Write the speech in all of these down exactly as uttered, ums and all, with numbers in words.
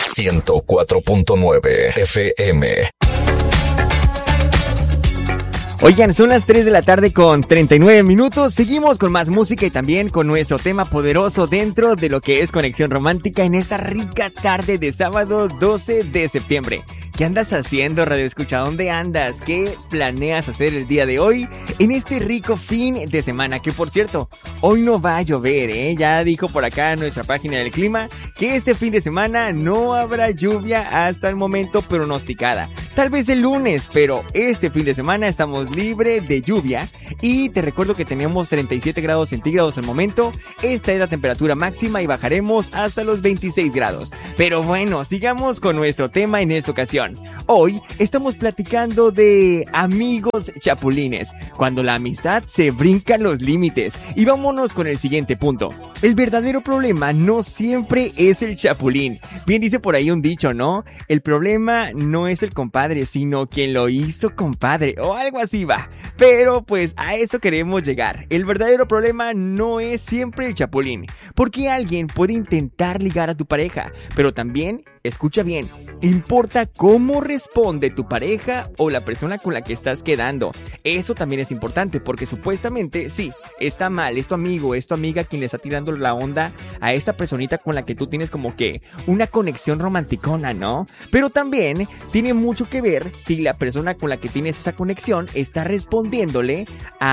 ciento cuatro punto nueve F M. Oigan, son las tres de la tarde con treinta y nueve minutos. Seguimos con más música y también con nuestro tema poderoso dentro de lo que es Conexión Romántica en esta rica tarde de sábado doce de septiembre. ¿Qué andas haciendo, Radio Escucha? ¿Dónde andas? ¿Qué planeas hacer el día de hoy en este rico fin de semana? Que por cierto, hoy no va a llover, ¿eh? Ya dijo por acá en nuestra página del clima que este fin de semana no habrá lluvia hasta el momento pronosticada. Tal vez el lunes, pero este fin de semana estamos libre de lluvia y te recuerdo que tenemos treinta y siete grados centígrados al momento. Esta es la temperatura máxima y bajaremos hasta los veintiséis grados. Pero bueno, sigamos con nuestro tema en esta ocasión. Hoy estamos platicando de amigos chapulines, cuando la amistad se brinca los límites. Y vámonos con el siguiente punto. El verdadero problema no siempre es el chapulín. Bien dice por ahí un dicho, ¿no? El problema no es el compadre, sino quien lo hizo compadre, o algo así va. Pero pues a eso queremos llegar. El verdadero problema no es siempre el chapulín, porque alguien puede intentar ligar a tu pareja, pero también, escucha bien, importa cómo responde tu pareja o la persona con la que estás quedando. Eso también es importante porque supuestamente, sí, está mal, es tu amigo, es tu amiga quien le está tirando la onda a esta personita con la que tú tienes como que una conexión romanticona, ¿no? Pero también tiene mucho que ver si la persona con la que tienes esa conexión está respondiéndole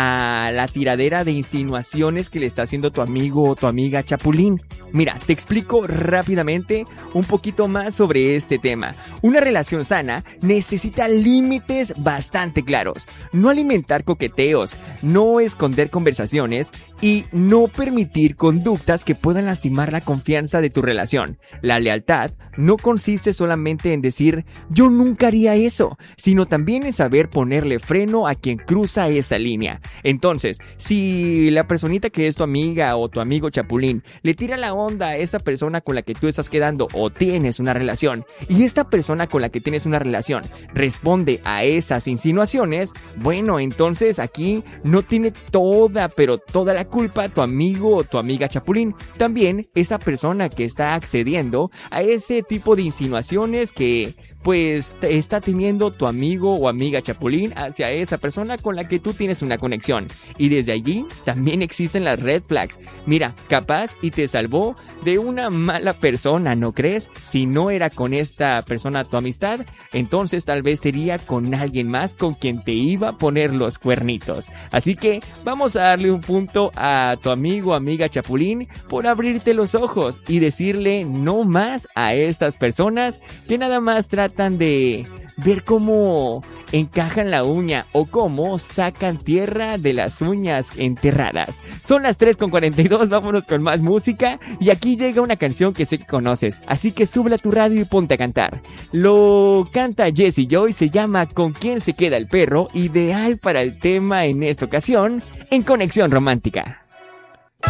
a la tiradera de insinuaciones que le está haciendo tu amigo o tu amiga chapulín. Mira, te explico rápidamente un poquito más sobre este tema. Una relación sana necesita límites bastante claros. No alimentar coqueteos, no esconder conversaciones y no permitir conductas que puedan lastimar la confianza de tu relación. La lealtad no consiste solamente en decir yo nunca haría eso, sino también en saber ponerle freno a quien cruza esa línea. Entonces, si la personita que es tu amiga o tu amigo chapulín le tira la onda a esa persona con la que tú estás quedando o tienes una relación y esta persona con la que tienes una relación responde a esas insinuaciones, bueno, entonces aquí no tiene toda, pero toda la culpa tu amigo o tu amiga chapulín. También esa persona que está accediendo a ese tipo de insinuaciones que pues está teniendo tu amigo o amiga chapulín hacia esa persona con la que tú tienes una conexión. Y desde allí también existen las red flags. Mira, capaz y te salvó de una mala persona, ¿no crees? Si no era con esta persona tu amistad, entonces tal vez sería con alguien más con quien te iba a poner los cuernitos. Así que vamos a darle un punto a tu amigo o amiga chapulín por abrirte los ojos y decirle no más a estas personas que nada más tratan de ver cómo encajan la uña o cómo sacan tierra de las uñas enterradas. Son las tres con cuarenta y dos, vámonos con más música y aquí llega una canción que sé que conoces, así que súbela a tu radio y ponte a cantar. Lo canta Jessie Joy, se llama ¿Con quién se queda el perro? Ideal para el tema en esta ocasión en Conexión Romántica.